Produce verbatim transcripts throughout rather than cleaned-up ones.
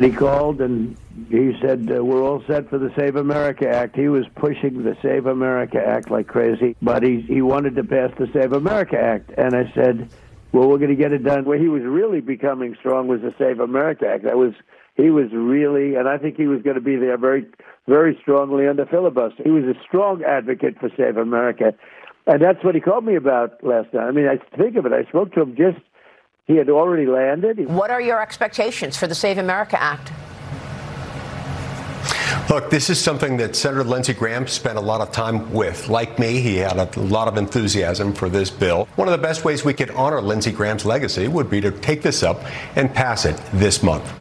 He called and he said, uh, we're all set for the Save America Act. He was pushing the Save America Act like crazy, but he, he wanted to pass the Save America Act. And I said, well, we're going to get it done. Where he was really becoming strong was the Save America Act. That was, he was really, and I think he was going to be there very, very strongly under filibuster. He was a strong advocate for Save America. And that's what he called me about last night. I mean, I think of it. I spoke to him just, he had already landed. What are your expectations for the Save America Act? Look, this is something that Senator Lindsey Graham spent a lot of time with. Like me, he had a lot of enthusiasm for this bill. One of the best ways we could honor Lindsey Graham's legacy would be to take this up and pass it this month.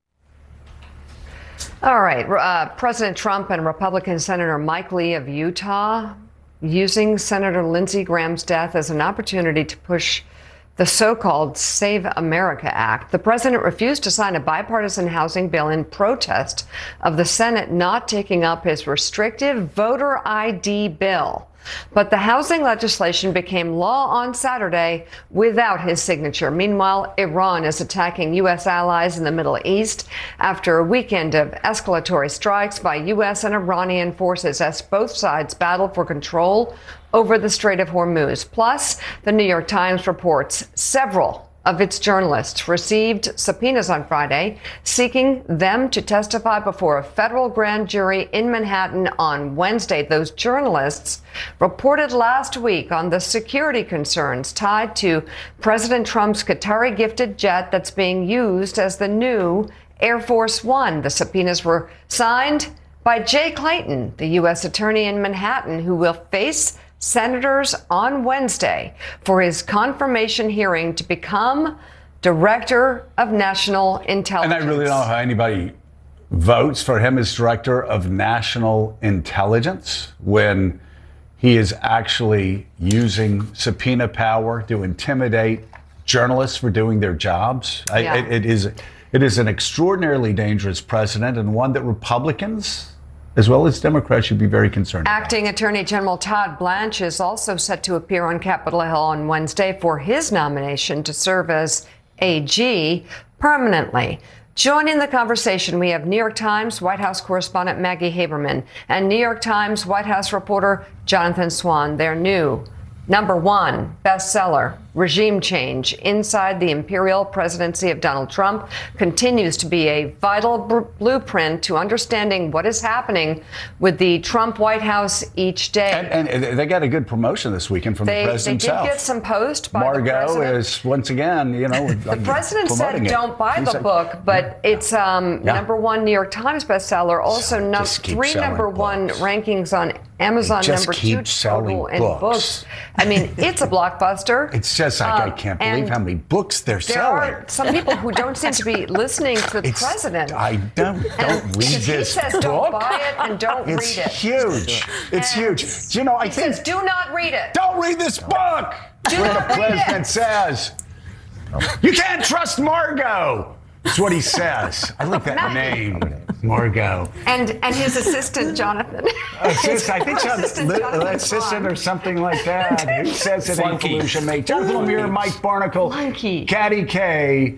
All right. Uh, President Trump and Republican Senator Mike Lee of Utah using Senator Lindsey Graham's death as an opportunity to push the so-called Save America Act. The president refused to sign a bipartisan housing bill in protest of the Senate not taking up his restrictive voter I D bill. But the housing legislation became law on Saturday without his signature. Meanwhile, Iran is attacking U S allies in the Middle East after a weekend of escalatory strikes by U S and Iranian forces as both sides battle for control over the Strait of Hormuz. Plus, the New York Times reports several of its journalists received subpoenas on Friday, seeking them to testify before a federal grand jury in Manhattan on Wednesday. Those journalists reported last week on the security concerns tied to President Trump's Qatari gifted jet that's being used as the new Air Force One. The subpoenas were signed by Jay Clayton, the U S attorney in Manhattan, who will face senators on Wednesday for his confirmation hearing to become Director of National Intelligence. And I really don't know how anybody votes for him as Director of National Intelligence when he is actually using subpoena power to intimidate journalists for doing their jobs. Yeah. I, it, it is it is an extraordinarily dangerous precedent, and one that Republicans as well as Democrats should be very concerned about. Acting Attorney General Todd Blanche is also set to appear on Capitol Hill on Wednesday for his nomination to serve as A G permanently. Joining the conversation, we have New York Times White House correspondent Maggie Haberman and New York Times White House reporter Jonathan Swan. Their new number one bestseller, Regime Change, Inside the Imperial Presidency of Donald Trump, continues to be a vital br- blueprint to understanding what is happening with the Trump White House each day. And, and they got a good promotion this weekend from they, the president They did himself. get some post by Margot the president. is, once again, you know, the president said it. don't buy He the said, book, but it's um, yeah. number one New York Times bestseller, also So num- just keep three selling number one books. rankings on Amazon, Just number keep two selling total in books. books. I mean, it's a blockbuster. It's just like, Um, I can't and believe how many books they're There selling. are some people who don't seem to be listening to the It's- president. I don't, don't And read he this says book. don't buy it and don't It's read it. huge. It's And huge. Do you know, I He think, says do not read it. don't read this book. Do What not the read president it. says. You can't trust Margot. That's what he says. I like that name, Margot. And and his assistant, Jonathan. Assist, I think so. Assistant Li- Jonathan assistant Swan. or something like that. Who says it ain't Flunky. pollution, mate? Jonathan Lemire, Mike Barnacle, Flunky. Caddy K,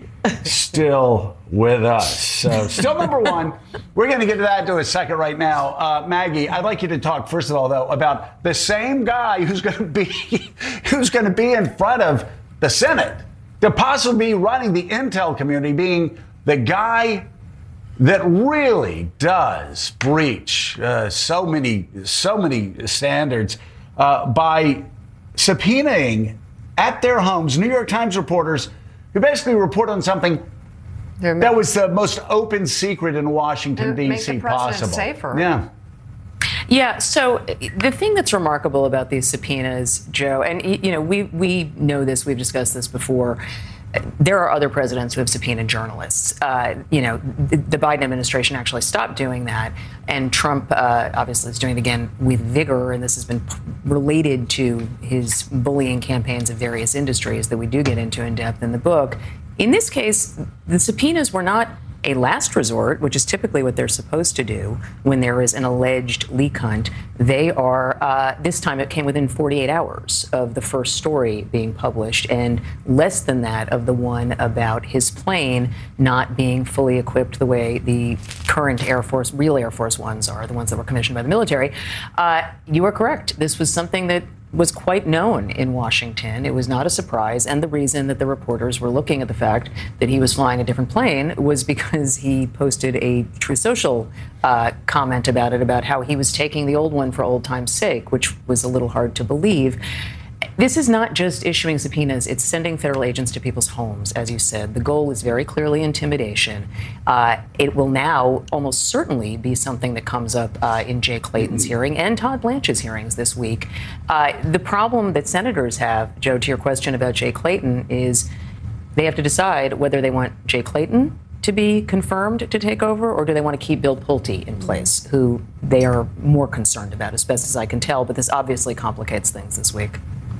still with us. So still number one. We're going to get to that to a second right now. Uh, Maggie, I'd like you to talk first of all, though, about the same guy who's going to be who's going to be in front of the Senate to possibly be running the intel community, being the guy that really does breach uh, so many, so many standards uh, by subpoenaing at their homes New York Times reporters who basically report on something They're that was the most open secret in Washington, And D make C the president possible. safer. Yeah. Yeah, so the thing that's remarkable about these subpoenas, Joe, and you know, we we know this, we've discussed this before. There are other presidents who have subpoenaed journalists. Uh, you know, the, the Biden administration actually stopped doing that, and Trump uh, obviously is doing it again with vigor. And this has been p- related to his bullying campaigns of various industries that we do get into in depth in the book. In this case, the subpoenas were not a last resort, which is typically what they're supposed to do when there is an alleged leak hunt. They are, uh, this time it came within forty-eight hours of the first story being published, and less than that of the one about his plane not being fully equipped the way the current Air Force, real Air Force ones are, the ones that were commissioned by the military. Uh, you are correct. This was something that was quite known in Washington. It was not a surprise. And the reason that the reporters were looking at the fact that he was flying a different plane was because he posted a Truth Social uh, comment about it, about how he was taking the old one for old time's sake, which was a little hard to believe. This is not just issuing subpoenas. It's sending federal agents to people's homes, as you said. The goal is very clearly intimidation. Uh, it will now almost certainly be something that comes up uh, in Jay Clayton's hearing and Todd Blanche's hearings this week. Uh, the problem that senators have, Joe, to your question about Jay Clayton, is they have to decide whether they want Jay Clayton to be confirmed to take over, or do they want to keep Bill Pulte in place, who they are more concerned about, as best as I can tell. But this obviously complicates things this week.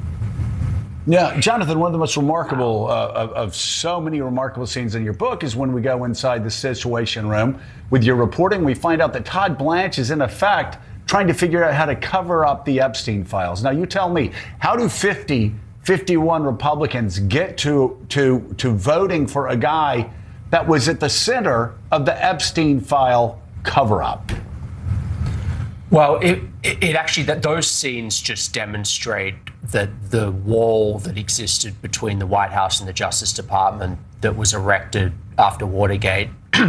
Yeah, Jonathan, one of the most remarkable uh, of, of so many remarkable scenes in your book is when we go inside the Situation Room. With your reporting, we find out that Todd Blanche is in effect trying to figure out how to cover up the Epstein files. Now, you tell me, how do fifty, fifty-one Republicans get to, to, to voting for a guy that was at the center of the Epstein file cover-up? Well, it, it actually, that those scenes just demonstrate that the wall that existed between the White House and the Justice Department that was erected after Watergate,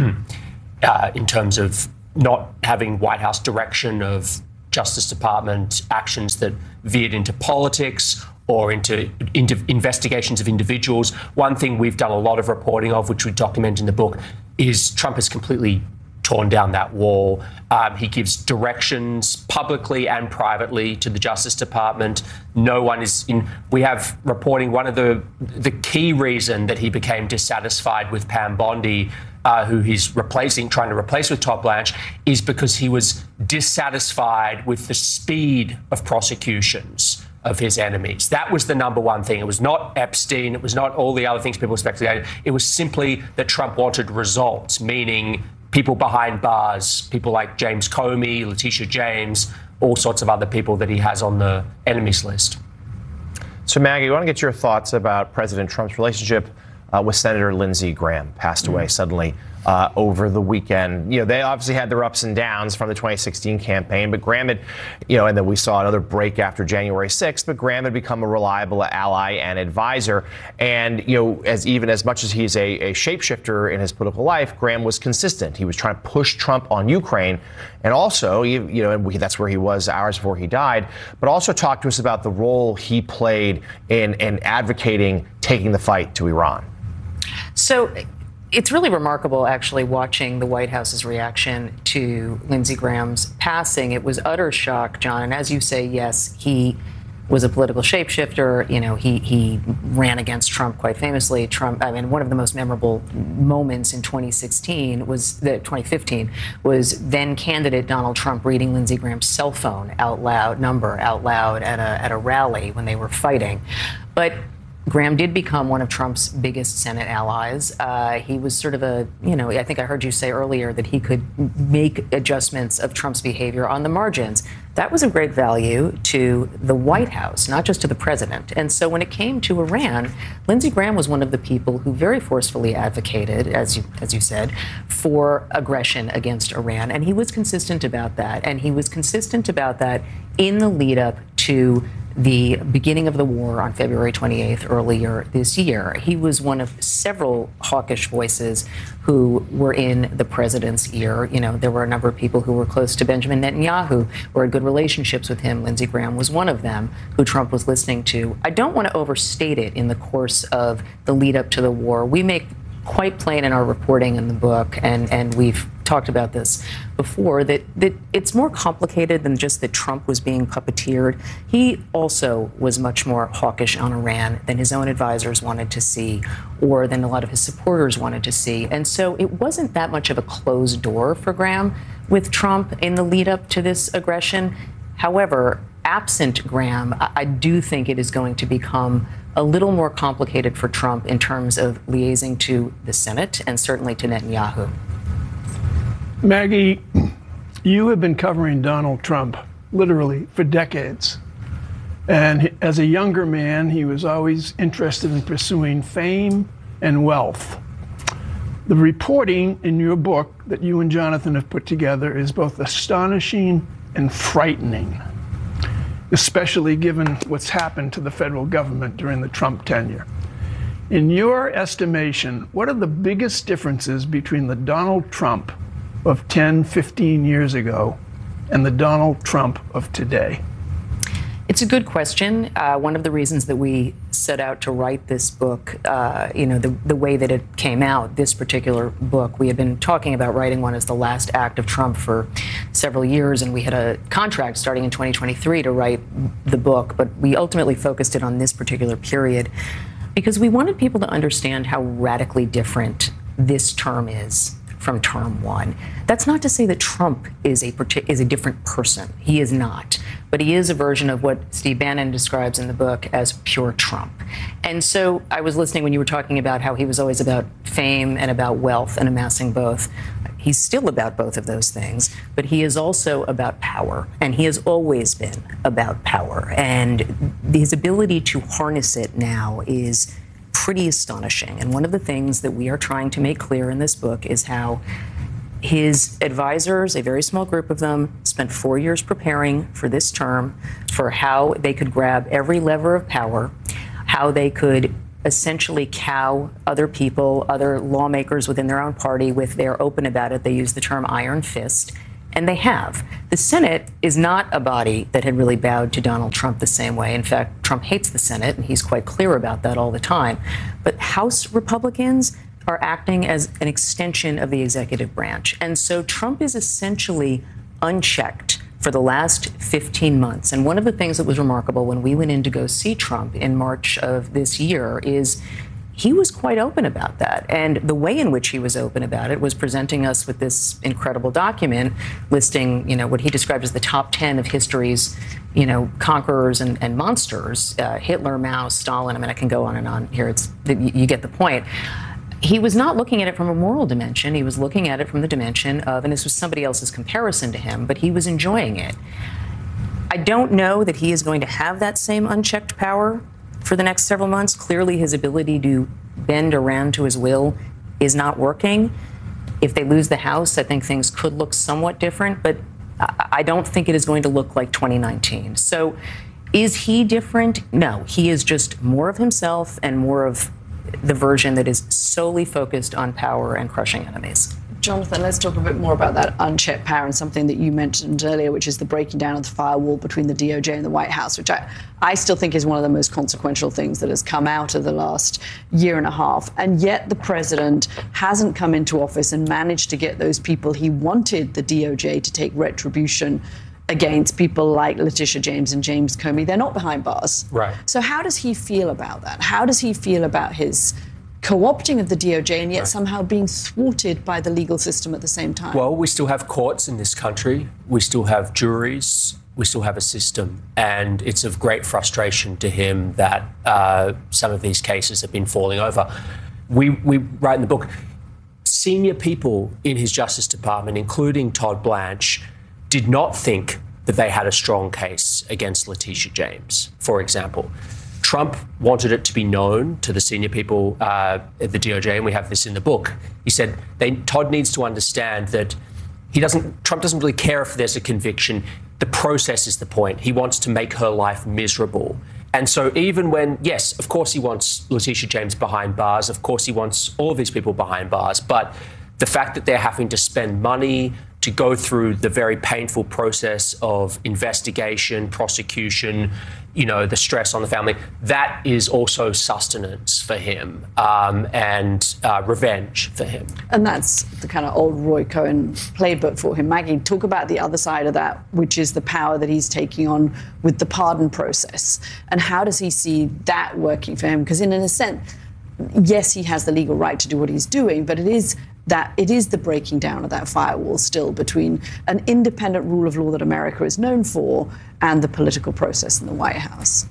uh, in terms of not having White House direction of Justice Department actions that veered into politics or into, into investigations of individuals. One thing we've done a lot of reporting of, which we document in the book, is Trump has completely torn down that wall. Um, he gives directions publicly and privately to the Justice Department. No one is in. We have reporting one of the the key reason that he became dissatisfied with Pam Bondi, uh, who he's replacing, trying to replace with Todd Blanche, is because he was dissatisfied with the speed of prosecutions of his enemies. That was the number one thing. It was not Epstein. It was not all the other things people speculated. It was simply that Trump wanted results, meaning people behind bars, people like James Comey, Letitia James, all sorts of other people that he has on the enemies list. So, Maggie, I want to get your thoughts about President Trump's relationship uh, with Senator Lindsey Graham, passed away mm-hmm. suddenly uh, over the weekend. You know, they obviously had their ups and downs from the twenty sixteen campaign, but Graham had, you know, and then we saw another break after January sixth, but Graham had become a reliable ally and advisor. And, you know, as even as much as he's a, a shapeshifter in his political life, Graham was consistent. He was trying to push Trump on Ukraine. And also, you know, and we, that's where he was hours before he died, but also talk to us about the role he played in, in advocating taking the fight to Iran. So it's really remarkable, actually, watching the White House's reaction to Lindsey Graham's passing. It was utter shock, John. And as you say, yes, he was a political shapeshifter. You know, he he ran against Trump quite famously. Trump, I mean, one of the most memorable moments in twenty sixteen was the twenty fifteen was then candidate Donald Trump reading Lindsey Graham's cell phone out loud, number out loud at a at a rally when they were fighting. But Graham did become one of Trump's biggest Senate allies. Uh, he was sort of a, you know, I think I heard you say earlier that he could make adjustments of Trump's behavior on the margins. That was of great value to the White House, not just to the president. And so when it came to Iran, Lindsey Graham was one of the people who very forcefully advocated, as you, as you said, for aggression against Iran. And he was consistent about that. And he was consistent about that in the lead up to the beginning of the war on February twenty-eighth earlier this year. He was one of several hawkish voices who were in the president's ear. You know, there were a number of people who were close to Benjamin Netanyahu, who had good relationships with him. Lindsey Graham was one of them who Trump was listening to. I don't want to overstate it in the course of the lead up to the war. We make quite plain in our reporting in the book, and, and we've talked about this before, that, that it's more complicated than just that Trump was being puppeteered. He also was much more hawkish on Iran than his own advisors wanted to see, or than a lot of his supporters wanted to see. And so it wasn't that much of a closed door for Graham with Trump in the lead up to this aggression. However, absent Graham, I do think it is going to become a little more complicated for Trump in terms of liaising to the Senate and certainly to Netanyahu. Maggie, you have been covering Donald Trump literally for decades. And he, as a younger man, he was always interested in pursuing fame and wealth. The reporting in your book that you and Jonathan have put together is both astonishing and frightening, especially given what's happened to the federal government during the Trump tenure. In your estimation, what are the biggest differences between the Donald Trump of ten, fifteen years ago and the Donald Trump of today? It's a good question. Uh, one of the reasons that we set out to write this book, uh, you know, the, the way that it came out, this particular book, we had been talking about writing one as the last act of Trump for several years, and we had a contract starting in twenty twenty-three to write the book, but we ultimately focused it on this particular period because we wanted people to understand how radically different this term is from term one. That's not to say that Trump is a is a different person. He is not. But he is a version of what Steve Bannon describes in the book as pure Trump. And so I was listening when you were talking about how he was always about fame and about wealth and amassing both. He's still about both of those things, but he is also about power. And he has always been about power. And his ability to harness it now is pretty astonishing. And one of the things that we are trying to make clear in this book is how his advisors, a very small group of them, spent four years preparing for this term, for how they could grab every lever of power, how they could essentially cow other people, other lawmakers within their own party, with they're open about it. They use the term iron fist, and they have. The Senate is not a body that had really bowed to Donald Trump the same way. In fact, Trump hates the Senate, and he's quite clear about that all the time. But House Republicans are acting as an extension of the executive branch. And so Trump is essentially unchecked for the last fifteen months. And one of the things that was remarkable when we went in to go see Trump in March of this year is he was quite open about that. And the way in which he was open about it was presenting us with this incredible document listing, you know, what he described as the top ten of history's, you know, conquerors and, and monsters, uh, Hitler, Mao, Stalin. I mean, I can go on and on here. It's, you get the point. He was not looking at it from a moral dimension. He was looking at it from the dimension of, and this was somebody else's comparison to him, but he was enjoying it. I don't know that he is going to have that same unchecked power for the next several months. Clearly, his ability to bend around to his will is not working. If they lose the House, I think things could look somewhat different, but I don't think it is going to look like twenty nineteen. So is he different? No, he is just more of himself and more of the version that is solely focused on power and crushing enemies. Jonathan, let's talk a bit more about that unchecked power and something that you mentioned earlier, which is the breaking down of the firewall between the D O J and the White House, which I, I still think is one of the most consequential things that has come out of the last year and a half. And yet the president hasn't come into office and managed to get those people he wanted the D O J to take retribution against, people like Letitia James and James Comey. They're not behind bars. Right. So how does he feel about that? How does he feel about his co-opting of the D O J and yet right. somehow being thwarted by the legal system at the same time? Well, we still have courts in this country. We still have juries. We still have a system. And it's of great frustration to him that uh, some of these cases have been falling over. We, we write in the book, senior people in his Justice Department, including Todd Blanche, did not think that they had a strong case against Letitia James, for example. Trump wanted it to be known to the senior people uh, at the D O J, and we have this in the book. He said they, Todd needs to understand that he doesn't. Trump doesn't really care if there's a conviction. The process is the point. He wants to make her life miserable. And so even when, yes, of course he wants Letitia James behind bars, of course he wants all of these people behind bars, but the fact that they're having to spend money to go through the very painful process of investigation, prosecution, you know, the stress on the family, that is also sustenance for him um, and uh, revenge for him. And that's the kind of old Roy Cohn playbook for him. Maggie, talk about the other side of that, which is the power that he's taking on with the pardon process. And how does he see that working for him? Because in a sense, yes, he has the legal right to do what he's doing, but it is that it is the breaking down of that firewall still between an independent rule of law that America is known for and the political process in the White House.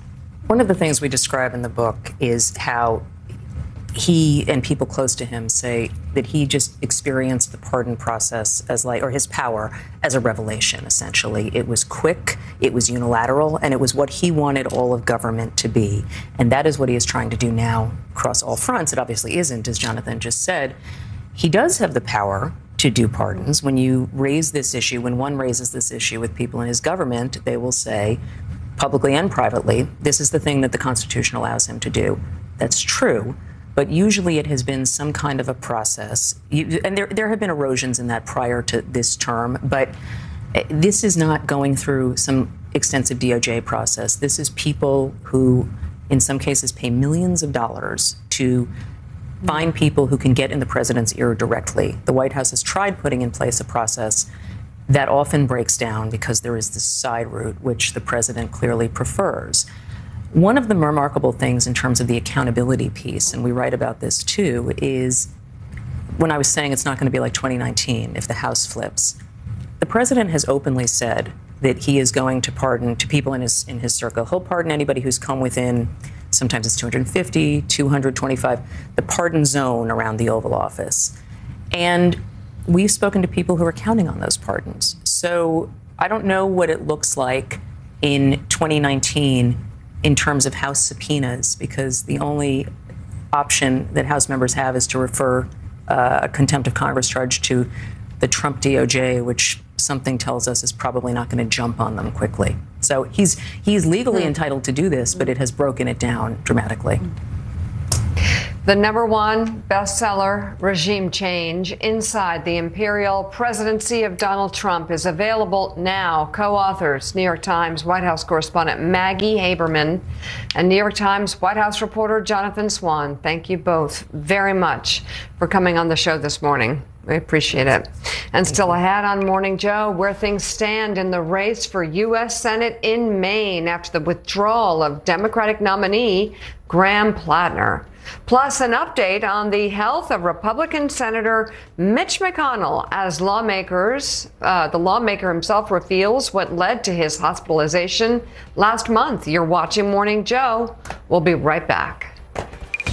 One of the things we describe in the book is how he and people close to him say that he just experienced the pardon process as like, or his power as a revelation, essentially. It was quick, it was unilateral, and it was what he wanted all of government to be. And that is what he is trying to do now across all fronts. It obviously isn't, as Jonathan just said. He does have the power to do pardons. When you raise this issue, when one raises this issue with people in his government, they will say, publicly and privately, this is the thing that the Constitution allows him to do. That's true. But usually it has been some kind of a process. You, and there, there have been erosions in that prior to this term, but this is not going through some extensive D O J process. This is people who, in some cases, pay millions of dollars to find people who can get in the president's ear directly. The White House has tried putting in place a process that often breaks down because there is this side route, which the president clearly prefers. One of the remarkable things in terms of the accountability piece, and we write about this too, is when I was saying it's not going to be like twenty nineteen if the House flips, the president has openly said that he is going to pardon to people in his in his circle. He'll pardon anybody who's come within, sometimes it's two hundred fifty, two hundred twenty-five, the pardon zone around the Oval Office. And we've spoken to people who are counting on those pardons. So I don't know what it looks like in twenty nineteen in terms of House subpoenas, because the only option that House members have is to refer uh, a contempt of Congress charge to the Trump D O J, which something tells us is probably not going to jump on them quickly. So he's he's legally mm. entitled to do this, but it has broken it down dramatically. The number one bestseller, Regime Change, Inside the Imperial Presidency of Donald Trump, is available now. Co-authors, New York Times White House correspondent Maggie Haberman and New York Times White House reporter Jonathan Swan. Thank you both very much for coming on the show this morning. We appreciate it. And still ahead on Morning Joe, where things stand in the race for U S Senate in Maine after the withdrawal of Democratic nominee Graham Plattner. Plus, an update on the health of Republican Senator Mitch McConnell as lawmakers, uh, the lawmaker himself reveals what led to his hospitalization last month. You're watching Morning Joe. We'll be right back.